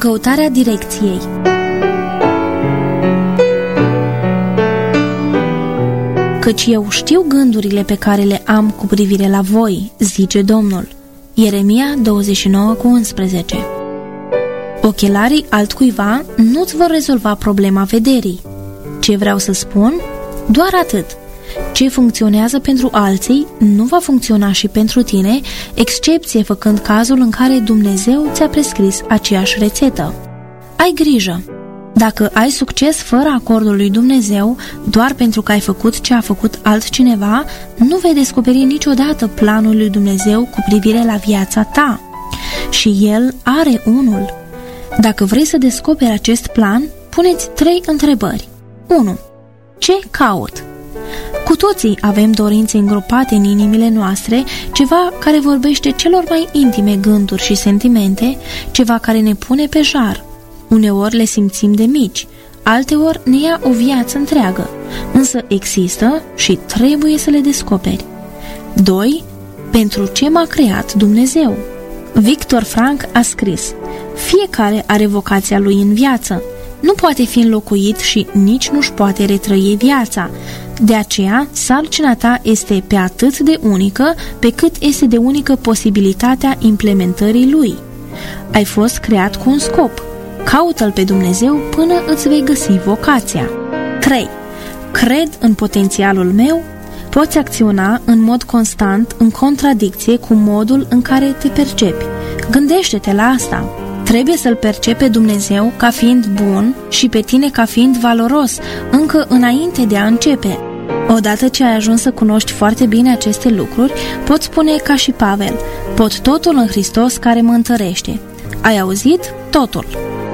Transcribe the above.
căutarea direcției. Căci eu știu gândurile pe care le am cu privire la voi, zice Domnul. Ieremia 29:11. Ochelarii altcuiva nu-ți vor rezolva problema vederii. Ce vreau să spun? Doar atât. Ce funcționează pentru alții nu va funcționa și pentru tine, excepție făcând cazul în care Dumnezeu ți-a prescris aceeași rețetă. Ai grijă! Dacă ai succes fără acordul lui Dumnezeu, doar pentru că ai făcut ce a făcut altcineva, nu vei descoperi niciodată planul lui Dumnezeu cu privire la viața ta. Și El are unul. Dacă vrei să descoperi acest plan, puneți 3 întrebări. 1. Ce caut? Cu toții avem dorințe îngropate în inimile noastre, ceva care vorbește celor mai intime gânduri și sentimente, ceva care ne pune pe jar. Uneori le simțim de mici, alteori ne ia o viață întreagă, însă există și trebuie să le descoperi. 2. Pentru ce m-a creat Dumnezeu? Victor Frank a scris: fiecare are vocația lui în viață. Nu poate fi înlocuit și nici nu-și poate retrăi viața. De aceea, sarcina ta este pe atât de unică pe cât este de unică posibilitatea implementării lui. Ai fost creat cu un scop. Caută-L pe Dumnezeu până îți vei găsi vocația. 3. Cred în potențialul meu? Poți acționa în mod constant în contradicție cu modul în care te percepi. Gândește-te la asta. Trebuie să-L percepi pe Dumnezeu ca fiind bun și pe tine ca fiind valoros, încă înainte de a începe. Odată ce ai ajuns să cunoști foarte bine aceste lucruri, poți spune ca și Pavel: pot totul în Hristos care mă întărește. Ai auzit? Totul.